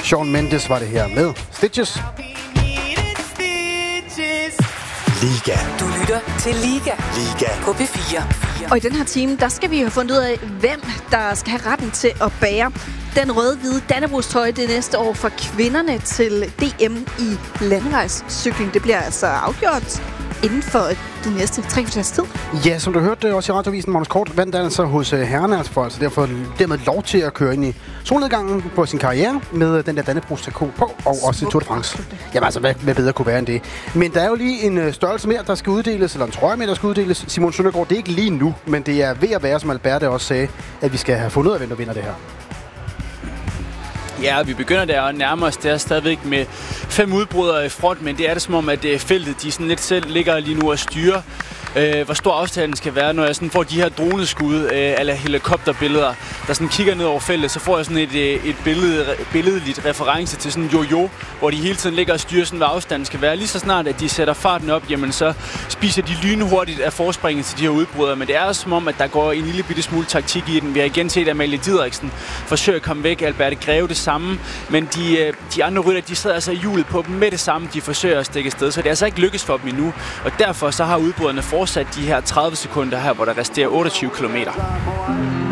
Shawn Mendes var det her med Stitches. Liga. Du lytter til Liga. Liga. På P4. Og i den her time, der skal vi have fundet ud af, hvem der skal have retten til at bære den røde-hvide Dannebrogstrøje det næste år for kvinderne til DM i landevejscykling. Det bliver altså afgjort inden for de næste 3 kvarters tid. Ja, som du hørte også i radiovisen, Magnus Kort vandt altså hos herrerne, altså for altså derfor dermed lov til at køre ind i solnedgangen på sin karriere med den der Dannebrogstrikot på, og også i Tour de France. Jamen altså, hvad bedre kunne være end det? Men der er jo lige en størrelse mere, der skal uddeles, eller en trøje mere, der skal uddeles. Simon Søndergaard, det er ikke lige nu, men det er ved at være, som Alberte også sagde, at vi skal have fundet ud af, hvem der vinder det her. Ja, vi begynder der at nærme os der stadigvæk med 5 udbrydere i front, men det er det som om, at feltet de sådan lidt selv ligger lige nu og styrer, hvor stor afstanden skal være. Når jeg sådan får de her droneskud eller helikopterbilleder, der sådan kigger ned over feltet, så får jeg sådan et billedligt reference til sådan en jojo, hvor de hele tiden ligger og styrer sådan, hvad afstanden skal være. Lige så snart, at de sætter farten op, jamen så spiser de lynhurtigt af forspringet til de her udbrydere. Men det er som om, at der går en lille bitte smule taktik i den. Vi har igen set Amalie Didriksen forsøge at komme væk. Alberte Greve det samme. Men de andre rytter, de sidder altså i hjulet på dem med det samme. De forsøger at stikke afsted, så det er altså ikke lykkes for dem endnu. Og derfor så har udbryderne fortsat de her 30 sekunder her, hvor der resterer 28 kilometer.